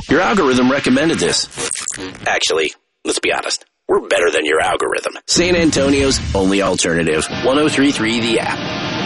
Your algorithm recommended this. Actually, let's be honest. We're better than your algorithm. San Antonio's only alternative. 103.3 The App.